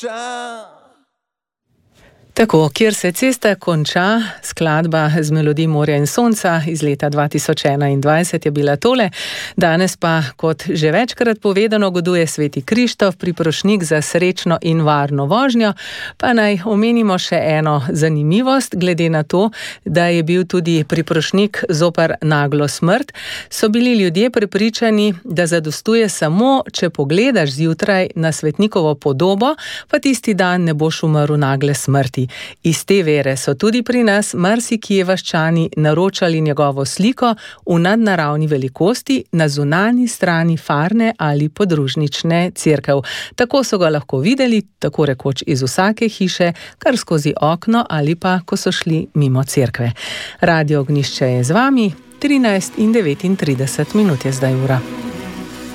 Tako, kjer se cesta konča, skladba z melodij Morja in sonca iz leta 2021 je bila tole. Danes pa, kot že večkrat povedano, goduje Sveti Krištof, priprošnik za srečno in varno vožnjo. Pa naj omenimo še eno zanimivost, glede na to, da je bil tudi priprošnik zoper naglo smrt, so bili ljudje prepričani, da zadostuje samo, če pogledaš zjutraj na svetnikovo podobo, pa tisti dan ne boš umrl nagle smrti. Iz te vere so tudi pri nas marsikje vaščani naročali njegovo sliko v nadnaravni velikosti na zunanji strani farne ali podružnične cerkev. Tako so ga lahko videli, tako rekoč iz vsake hiše, kar skozi okno ali pa, ko so šli mimo cerkve. Radio Ognjišče je z vami, 13:39 je zdaj ura.